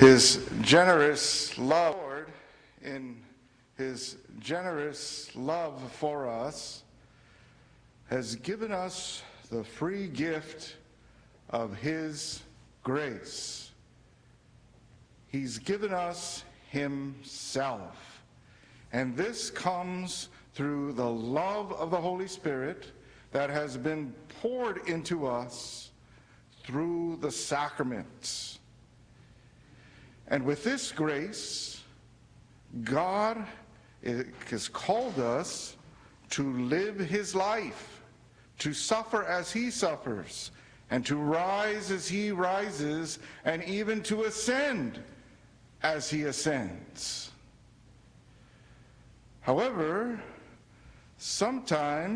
His generous love, in His generous love for us, has given us the free gift of His grace. He's given us Himself. And this comes through the love of the Holy Spirit that has been poured into us through the sacraments. And with this grace, God has called us to live His life, to suffer as He suffers, and to rise as He rises, and even to ascend as He ascends. However, sometimes